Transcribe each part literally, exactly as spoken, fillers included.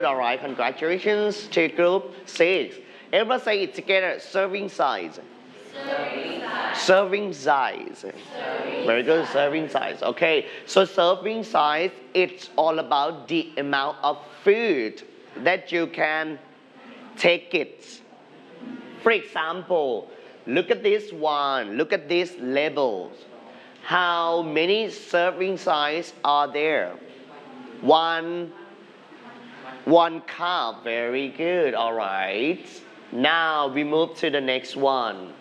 All right, congratulations to group six. Everybody say it together. Serving size. Serving size. Serving size. Serving Very good. Size. Serving size. Okay. So serving size, it's all about the amount of food that you can take it. For example, look at this one. Look at these labels. How many serving size are there? One. One cup. Very good. All right. Now we move to the next one.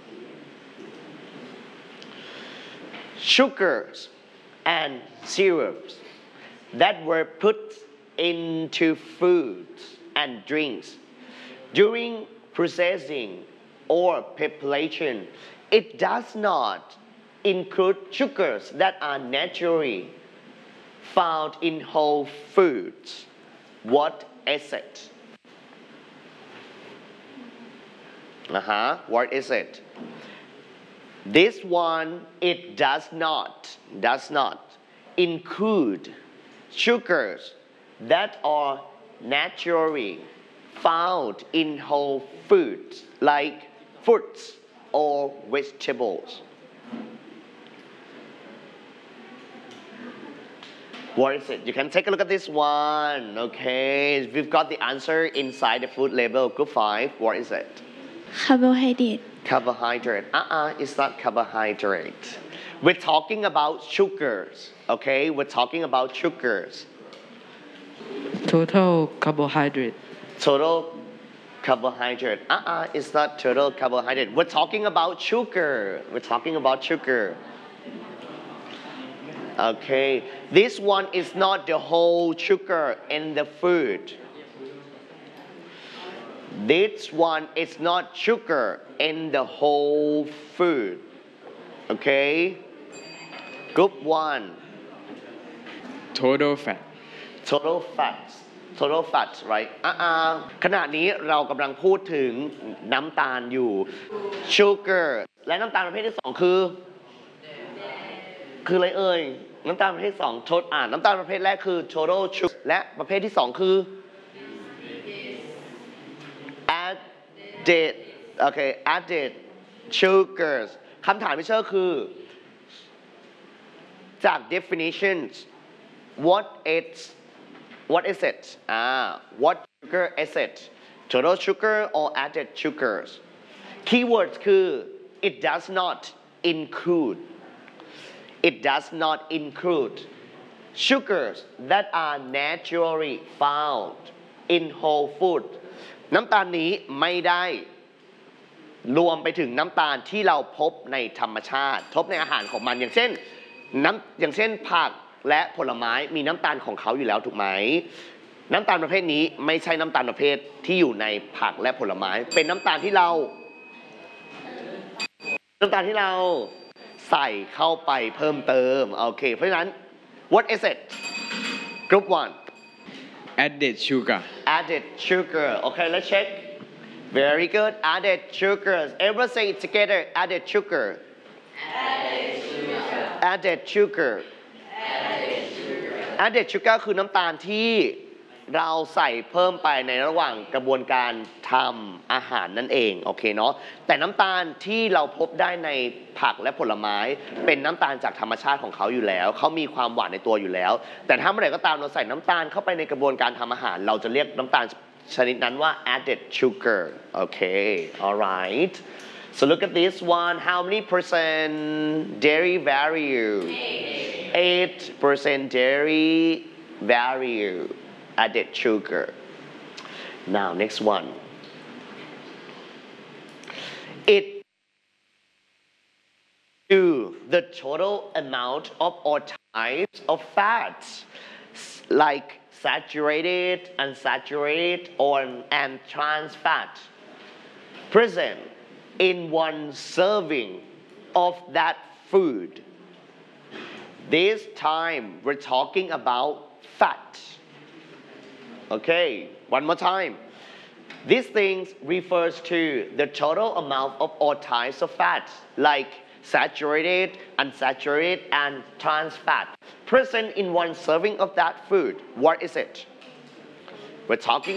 Sugars and syrups that were put into foods and drinks during processing or preparation. It does not include sugars that are naturally found in whole foods. What is it? Uh-huh. What is it? This one, it does not, does not include sugars that are naturally found in whole foods like fruits or vegetables. What is it? You can take a look at this one. Okay, we've got the answer inside the food label. Group five. What is it? Carbohydrate. Carbohydrate. Uh-uh, it's not carbohydrate. We're talking about sugars. Okay, we're talking about sugars. Total carbohydrate. Total carbohydrate. Uh-uh, it's not total carbohydrate. We're talking about sugar. We're talking about sugar. Okay, this one is not the whole sugar in the food. This one is not sugar in the whole food. Okay, group one. Total fat. Total fats. Total fats, right? อ่าขณะนี้เรากำลังพูดถึงน้ำตาลอยู่ sugar และน้ำตาลประเภทที่สองคือ คืออะไรเอ่ยน้ำตาลประเภทสองทดอ่านน้ำตาลประเภทแรกคือ total sugar และประเภทที่สองคือ added โอเค added sugars คำถามที่เชื่อคือ จาก definitions what is what is it อ่า what sugar is it total sugar or added sugars keywords คือ it does not include it does not include sugars that are naturally found in whole food น้ำตาลนี้ไม่ได้รวมไปถึงน้ำตาลที่เราพบในธรรมชาติพบในอาหารของมันอย่างเช่นน้ำอย่างเช่นผักและผลไม้มีน้ำตาลของเขาอยู่แล้วถูกไหมน้ำตาลประเภทนี้ไม่ใช่น้ำตาลประเภทที่อยู่ในผักและผลไม้เป็นน้ำตาลที่เราน้ำตาลที่เราใส่เข้าไปเพิ่มเติมโอเคเพราะฉะนั้น what is it group one Added sugar. added sugar okay let's check very good added sugars everyone say it together added sugar added sugar added sugar added sugar added sugar คือน้ำตาลที่เราใส่เพิ่มไปในระหว่างกระบวนการทำอาหารนั่นเองโอเคเนาะแต่น้ำตาลที่เราพบได้ในผักและผลไม้เป็นน้ำตาลจากธรรมชาติของเขาอยู่แล้วเขามีความหวานในตัวอยู่แล้วแต่ถ้าเมื่อไหร่ก็ตามเราใส่น้ำตาลเข้าไปในกระบวนการทำอาหารเราจะเรียกน้ำตาลชนิดนั้นว่า added sugar โอเค alright so look at this one how many percent dairy value eight percent dairy value added sugar. Now, next one. It to the total amount of all types of fats, like saturated, unsaturated, or and trans fat, present in one serving of that food. This time, we're talking about fat. Okay, one more time. These things refers to the total amount of all types of fats, like saturated, unsaturated, and trans fat, present in one serving of that food. What is it? We're talking